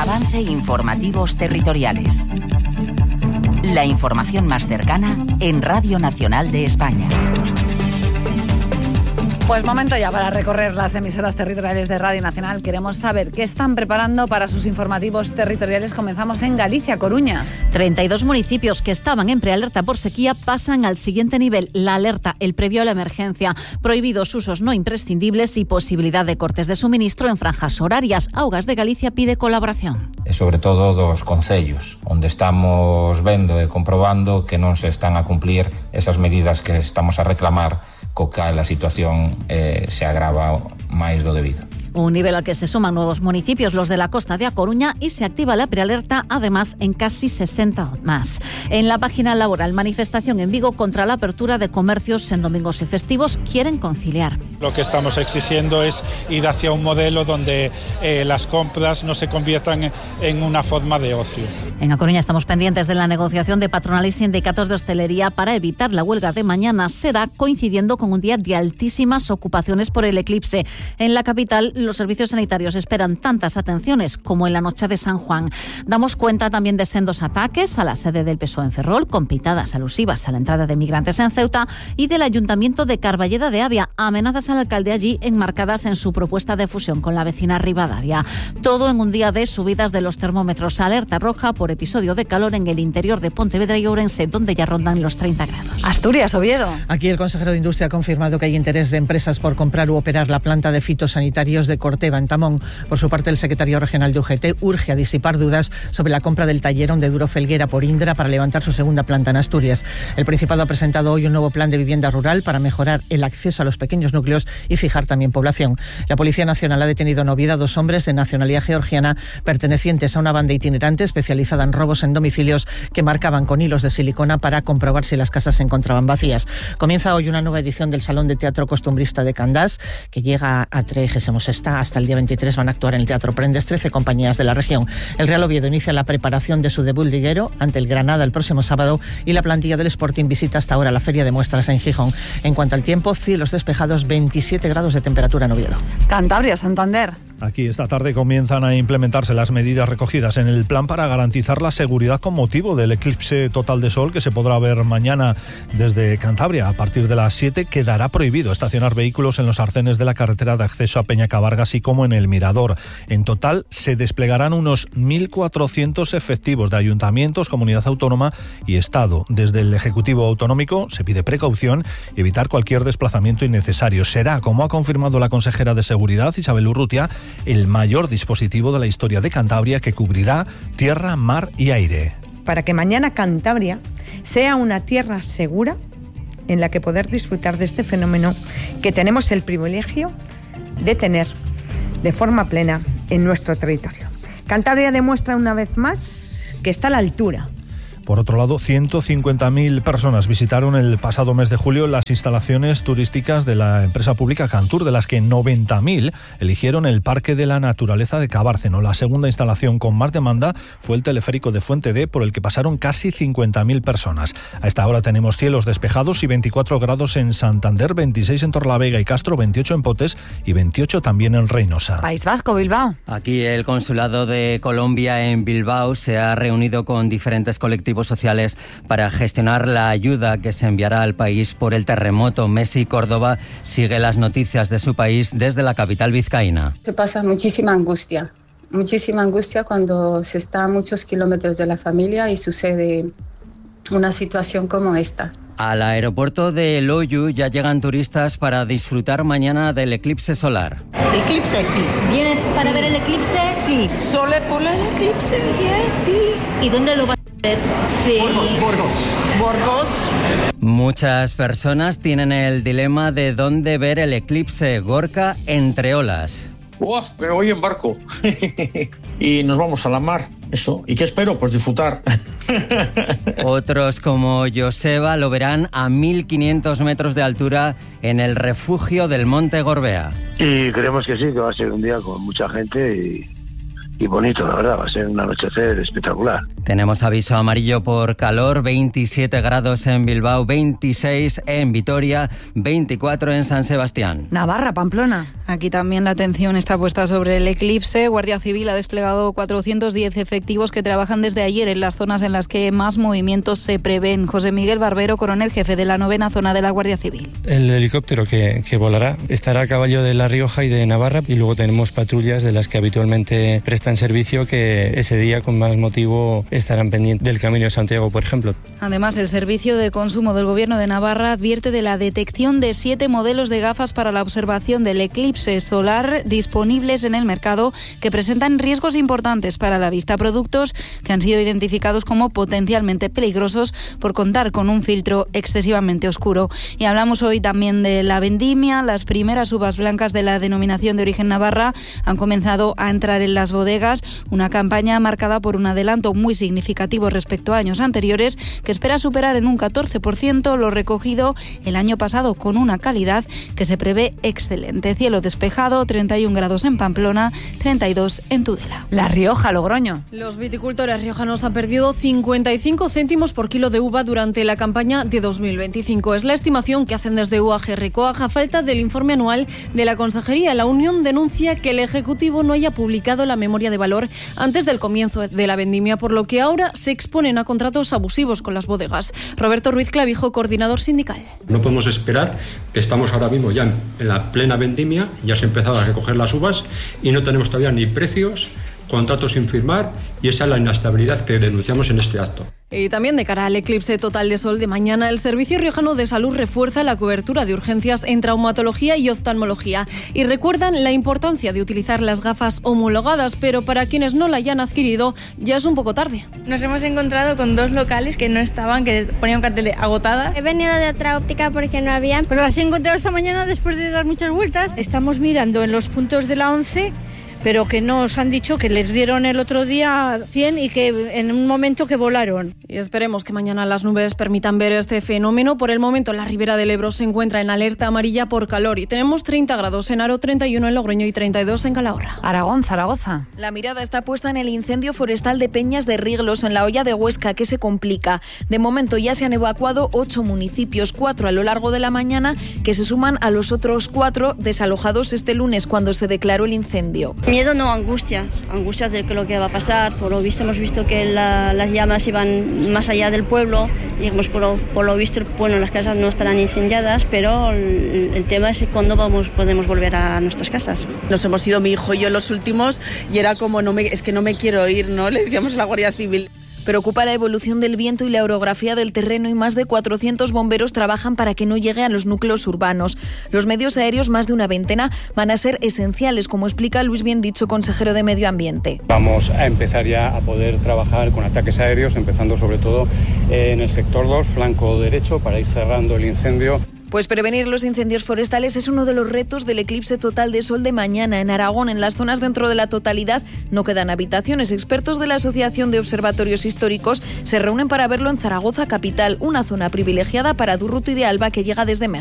Avance Informativos Territoriales. La información más cercana en Radio Nacional de España. Pues momento ya para recorrer las emisoras territoriales de Radio Nacional. Queremos saber qué están preparando para sus informativos territoriales. Comenzamos en Galicia, Coruña. 32 municipios que estaban en prealerta por sequía pasan al siguiente nivel, la alerta, el previo a la emergencia. Prohibidos usos no imprescindibles y posibilidad de cortes de suministro en franjas horarias. Augas de Galicia pide colaboración. Sobre todo dos concellos, onde estamos vendo e comprobando que non se están a cumplir esas medidas que estamos a reclamar, co cal a situación se agrava máis do debido. Un nivel al que se suman nuevos municipios, los de la costa de A Coruña, y se activa la prealerta, además, en casi 60 más. En la página laboral, manifestación en Vigo contra la apertura de comercios en domingos y festivos. Quieren conciliar. Lo que estamos exigiendo es ir hacia un modelo donde las compras no se conviertan en una forma de ocio. En A Coruña estamos pendientes de la negociación de patronal y sindicatos de hostelería para evitar la huelga de mañana. Será coincidiendo con un día de altísimas ocupaciones por el eclipse. En la capital, los servicios sanitarios esperan tantas atenciones como en la noche de San Juan. Damos cuenta también de sendos ataques a la sede del PSOE en Ferrol, con pitadas alusivas a la entrada de migrantes en Ceuta, y del Ayuntamiento de Carballeda de Avia, amenazas al alcalde allí enmarcadas en su propuesta de fusión con la vecina Ribadavia. Todo en un día de subidas de los termómetros. Alerta roja por episodio de calor en el interior de Pontevedra y Ourense, donde ya rondan los 30 grados. Asturias, Oviedo. Aquí el consejero de Industria ha confirmado que hay interés de empresas por comprar u operar la planta de fitosanitarios de Corteva, en Tamón. Por su parte, el secretario regional de UGT urge a disipar dudas sobre la compra del taller de Duro Felguera por Indra para levantar su segunda planta en Asturias. El Principado ha presentado hoy un nuevo plan de vivienda rural para mejorar el acceso a los pequeños núcleos y fijar también población. La Policía Nacional ha detenido en Oviedo a 2 hombres de nacionalidad georgiana pertenecientes a una banda itinerante especializada en robos en domicilios que marcaban con hilos de silicona para comprobar si las casas se encontraban vacías. Comienza hoy una nueva edición del Salón de Teatro Costumbrista de Candás, que llega a 36ª. Hasta el día 23 van a actuar en el Teatro Prendes 13 compañías de la región. El Real Oviedo inicia la preparación de su debut liguero ante el Granada el próximo sábado, y la plantilla del Sporting visita hasta ahora la Feria de Muestras en Gijón. En cuanto al tiempo, cielos despejados, 27 grados de temperatura en Oviedo. Cantabria, Santander. Aquí esta tarde comienzan a implementarse las medidas recogidas en el plan para garantizar la seguridad con motivo del eclipse total de sol que se podrá ver mañana desde Cantabria. A partir de las 7 quedará prohibido estacionar vehículos en los arcenes de la carretera de acceso a Peñacabarga, así como en el Mirador. En total se desplegarán unos 1.400 efectivos de ayuntamientos, comunidad autónoma y Estado. Desde el Ejecutivo Autonómico se pide precaución y evitar cualquier desplazamiento innecesario. Será, como ha confirmado la consejera de Seguridad, Isabel Urrutia, el mayor dispositivo de la historia de Cantabria, que cubrirá tierra, mar y aire. Para que mañana Cantabria sea una tierra segura en la que poder disfrutar de este fenómeno que tenemos el privilegio de tener de forma plena en nuestro territorio. Cantabria demuestra una vez más que está a la altura. Por otro lado, 150.000 personas visitaron el pasado mes de julio las instalaciones turísticas de la empresa pública Cantur, de las que 90.000 eligieron el Parque de la Naturaleza de Cabárceno. La segunda instalación con más demanda fue el teleférico de Fuente D, por el que pasaron casi 50.000 personas. A esta hora tenemos cielos despejados y 24 grados en Santander, 26 en Torlavega y Castro, 28 en Potes y 28 también en Reynosa. País Vasco, Bilbao. Aquí el Consulado de Colombia en Bilbao se ha reunido con diferentes colectivos sociales para gestionar la ayuda que se enviará al país por el terremoto. Messi Córdoba sigue las noticias de su país desde la capital vizcaína. Se pasa muchísima angustia cuando se está a muchos kilómetros de la familia y sucede una situación como esta. Al aeropuerto de Loiu ya llegan turistas para disfrutar mañana del eclipse solar. Eclipse, sí. ¿Vienes para ver el eclipse? Sí, solo por el eclipse, sí. ¿Y dónde lo vas a ver? Sí. Burgos. Muchas personas tienen el dilema de dónde ver el eclipse. Gorka, entre olas. Me voy en barco y nos vamos a la mar, eso. ¿Y qué espero? Pues disfrutar. Otros, como Joseba, lo verán a 1.500 metros de altura en el refugio del Monte Gorbea. Y creemos que sí, que va a ser un día con mucha gente y bonito, la verdad, va a ser un anochecer espectacular. Tenemos aviso amarillo por calor, 27 grados en Bilbao, 26 en Vitoria, 24 en San Sebastián. Navarra, Pamplona. Aquí también la atención está puesta sobre el eclipse. Guardia Civil ha desplegado 410 efectivos que trabajan desde ayer en las zonas en las que más movimientos se prevén. José Miguel Barbero, coronel jefe de la 9ª zona de la Guardia Civil. El helicóptero que volará estará a caballo de La Rioja y de Navarra, y luego tenemos patrullas de las que habitualmente prestan servicio que ese día con más motivo estarán pendientes del Camino de Santiago, por ejemplo. Además, el Servicio de Consumo del Gobierno de Navarra advierte de la detección de 7 modelos de gafas para la observación del eclipse solar disponibles en el mercado que presentan riesgos importantes para la vista, productos que han sido identificados como potencialmente peligrosos por contar con un filtro excesivamente oscuro. Y hablamos hoy también de la vendimia. Las primeras uvas blancas de la denominación de origen Navarra han comenzado a entrar en las bodegas, una campaña marcada por un adelanto muy significativo respecto a años anteriores, que espera superar en un 14% lo recogido el año pasado, con una calidad que se prevé excelente. Cielo despejado, 31 grados en Pamplona, 32 en Tudela. La Rioja, Logroño. Los viticultores riojanos han perdido 55 céntimos por kilo de uva durante la campaña de 2025. Es la estimación que hacen desde UAG-RCOAG a falta del informe anual de la Consejería. La Unión denuncia que el Ejecutivo no haya publicado la memoria de valor antes del comienzo de la vendimia, por lo que ahora se exponen a contratos abusivos con las bodegas. Roberto Ruiz Clavijo, coordinador sindical. No podemos esperar, que estamos ahora mismo ya en la plena vendimia, ya se ha empezado a recoger las uvas y no tenemos todavía ni precios, contratos sin firmar, y esa es la inestabilidad que denunciamos en este acto. Y también de cara al eclipse total de sol de mañana, el Servicio Riojano de Salud refuerza la cobertura de urgencias en traumatología y oftalmología y recuerdan la importancia de utilizar las gafas homologadas, pero para quienes no la hayan adquirido ya es un poco tarde. Nos hemos encontrado con 2 locales que no estaban, que ponían un cartel de agotada. He venido de otra óptica porque no había. Pero las he encontrado esta mañana después de dar muchas vueltas. Estamos mirando en los puntos de la 11, pero que nos han dicho que les dieron el otro día 100 y que en un momento que volaron. Y esperemos que mañana las nubes permitan ver este fenómeno. Por el momento la Ribera del Ebro se encuentra en alerta amarilla por calor y tenemos 30 grados en Haro, 31 en Logroño y 32 en Calahorra. Aragón, Zaragoza. La mirada está puesta en el incendio forestal de Peñas de Riglos, en la Hoya de Huesca, que se complica. De momento ya se han evacuado 8 municipios, 4 a lo largo de la mañana, que se suman a los otros 4 desalojados este lunes cuando se declaró el incendio. Miedo no, angustias de lo que va a pasar. Por lo visto hemos visto que las llamas iban más allá del pueblo, digamos, por lo visto, bueno, las casas no estarán incendiadas, pero el tema es cuándo podemos volver a nuestras casas. Nos hemos ido mi hijo y yo los últimos y era como, es que no me quiero ir, ¿no? Le decíamos a la Guardia Civil. Preocupa la evolución del viento y la orografía del terreno, y más de 400 bomberos trabajan para que no llegue a los núcleos urbanos. Los medios aéreos, más de una veintena, van a ser esenciales, como explica Luis Biendicho, consejero de Medio Ambiente. Vamos a empezar ya a poder trabajar con ataques aéreos, empezando sobre todo en el sector 2, flanco derecho, para ir cerrando el incendio. Pues prevenir los incendios forestales es uno de los retos del eclipse total de sol de mañana. En Aragón, en las zonas dentro de la totalidad, no quedan habitaciones. Expertos de la Asociación de Observatorios Históricos se reúnen para verlo en Zaragoza capital, una zona privilegiada para Durruti de Alba, que llega desde México.